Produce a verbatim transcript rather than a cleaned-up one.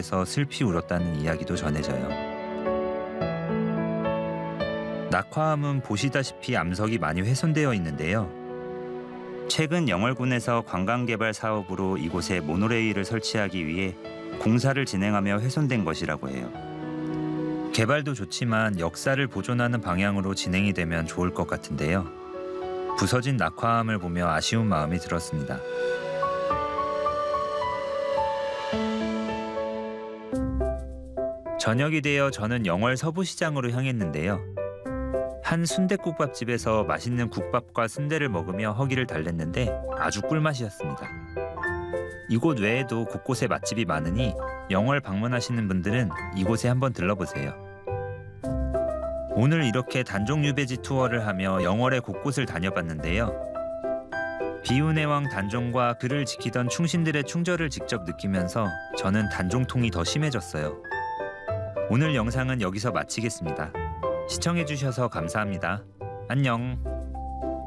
앞에서 슬피 울었다는 이야기도 전해져요. 낙화암은 보시다시피 암석이 많이 훼손되어 있는데요. 최근 영월군에서 관광개발 사업으로 이곳에 모노레일을 설치하기 위해 공사를 진행하며 훼손된 것이라고 해요. 개발도 좋지만 역사를 보존하는 방향으로 진행이 되면 좋을 것 같은데요. 부서진 낙화암을 보며 아쉬운 마음이 들었습니다. 저녁이 되어 저는 영월 서부시장으로 향했는데요. 한 순댓국밥집에서 맛있는 국밥과 순대를 먹으며 허기를 달랬는데 아주 꿀맛이었습니다. 이곳 외에도 곳곳에 맛집이 많으니 영월 방문하시는 분들은 이곳에 한번 들러보세요. 오늘 이렇게 단종유배지 투어를 하며 영월의 곳곳을 다녀봤는데요. 비운의 왕 단종과 그를 지키던 충신들의 충절을 직접 느끼면서 저는 단종통이 더 심해졌어요. 오늘 영상은 여기서 마치겠습니다. 시청해주셔서 감사합니다. 안녕.